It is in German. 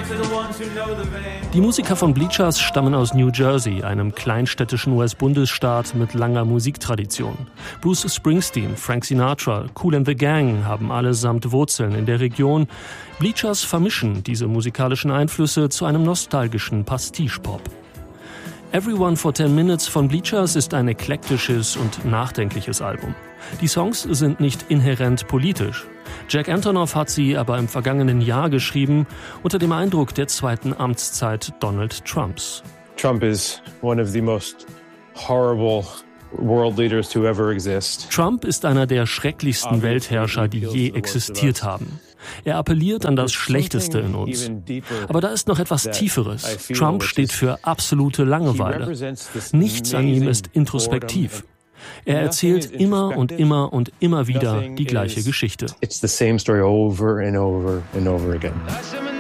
Die Musiker von Bleachers stammen aus New Jersey, einem kleinstädtischen US-Bundesstaat mit langer Musiktradition. Bruce Springsteen, Frank Sinatra, Kool and the Gang haben allesamt Wurzeln in der Region. Bleachers vermischen diese musikalischen Einflüsse zu einem nostalgischen Pastiche-Pop. Everyone for 10 Minutes von Bleachers ist ein eklektisches und nachdenkliches Album. Die Songs sind nicht inhärent politisch. Jack Antonoff hat sie aber im vergangenen Jahr geschrieben, unter dem Eindruck der zweiten Amtszeit Donald Trumps. Trump is one of the most horrible world leaders to ever exist. Trump ist einer der schrecklichsten Weltherrscher, die je existiert haben. Er appelliert an das Schlechteste in uns. Aber da ist noch etwas Tieferes. Trump steht für absolute Langeweile. Nichts an ihm ist introspektiv. Er erzählt immer und immer und immer wieder die gleiche Geschichte. It's the same story over and over and over again.